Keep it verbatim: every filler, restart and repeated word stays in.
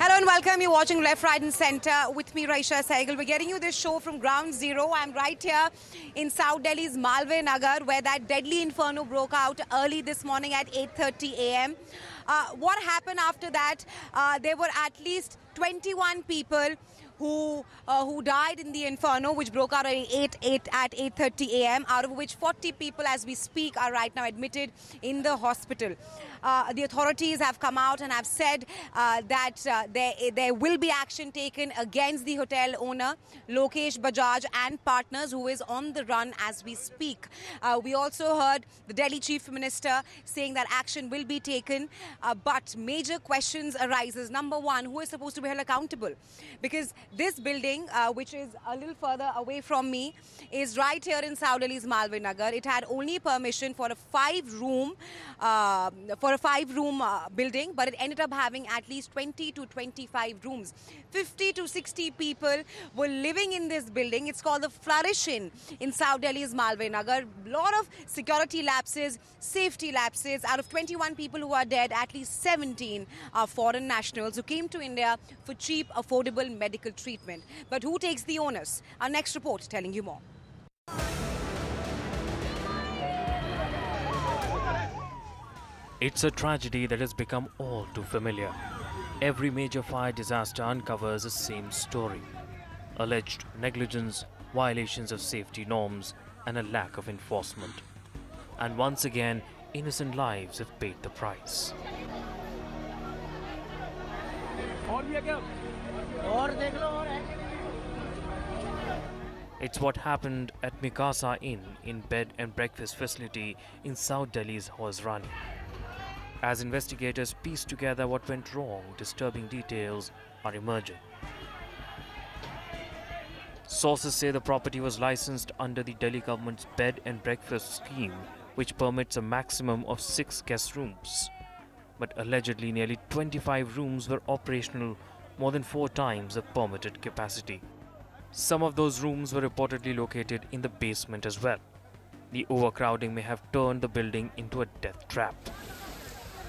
Hello and welcome. You're watching Left, Right and Centre with me, Raisha Sehgal. We're getting you this show from Ground Zero. I'm right here in South Delhi's Malviya Nagar, where that deadly inferno broke out early this morning at eight thirty a m Uh, what happened after that? Uh, there were at least twenty-one people who uh, who died in the inferno, which broke out at eight, eight, at eight thirty a m, out of which forty people, as we speak, are right now admitted in the hospital. Uh, the authorities have come out and have said uh, that uh, there, there will be action taken against the hotel owner, Lokesh Bajaj, and partners, who is on the run as we speak. Uh, we also heard the Delhi Chief Minister saying that action will be taken, uh, but major questions arises. Number one, who is supposed to be held accountable? Because this building, uh, which is a little further away from me, is right here in South Delhi's Malviya Nagar. It had only permission for a five-room uh, for a five-room uh, building, but it ended up having at least twenty to twenty-five rooms. fifty to sixty people were living in this building. It's called the Flourish Inn in South Delhi's Malviya Nagar. A lot of security lapses, safety lapses. Out of twenty-one people who are dead, at least seventeen are foreign nationals who came to India for cheap, affordable medical treatment. But who takes the onus? Our next report telling you more. It's a tragedy that has become all too familiar. Every major fire disaster uncovers the same story: alleged negligence, violations of safety norms, and a lack of enforcement. And once again, innocent lives have paid the price. It's what happened at Mikasa Inn in bed and breakfast facility in South Delhi's Hosrani. As investigators piece together what went wrong, disturbing details are emerging. Sources say the property was licensed under the Delhi government's bed and breakfast scheme, which permits a maximum of six guest rooms. But allegedly nearly twenty-five rooms were operational, more than four times the permitted capacity. Some of those rooms were reportedly located in the basement as well. The overcrowding may have turned the building into a death trap.